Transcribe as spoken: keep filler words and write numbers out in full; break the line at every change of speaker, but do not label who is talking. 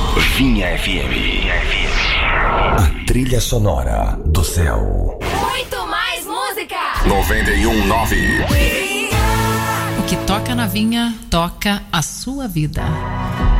Vinha F M. A trilha sonora do céu.
Muito mais música.
noventa e um nove.
O que toca na Vinha, toca a sua vida.